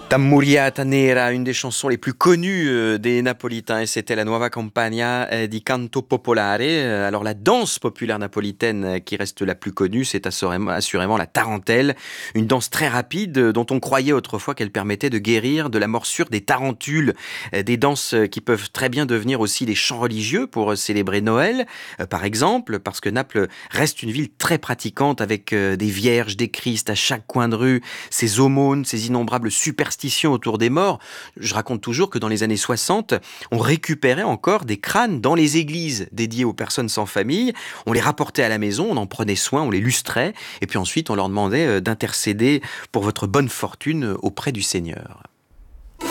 Tammuriata Nera, une des chansons les plus connues des Napolitains, et c'était la Nuova Campagna di Canto Popolare. Alors la danse populaire napolitaine qui reste la plus connue, c'est assurément la tarentelle, une danse très rapide dont on croyait autrefois qu'elle permettait de guérir de la morsure des tarentules. Des danses qui peuvent très bien devenir aussi des chants religieux pour célébrer Noël, par exemple, parce que Naples reste une ville très pratiquante avec des vierges, des Christ à chaque coin de rue, ces aumônes, ces innombrables superstitions autour des morts. Je raconte toujours que dans les années 60, on récupérait encore des crânes dans les églises dédiées aux personnes sans famille. On les rapportait à la maison, on en prenait soin, on les lustrait, et puis ensuite on leur demandait d'intercéder pour votre bonne fortune auprès du Seigneur.